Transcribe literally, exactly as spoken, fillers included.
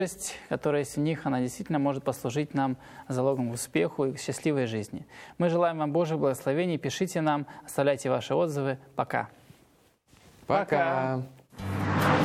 которая есть в них, она действительно может послужить нам залогом к успеху и к счастливой жизни. Мы желаем вам Божьих благословений. Пишите нам, оставляйте ваши отзывы. Пока. Пока.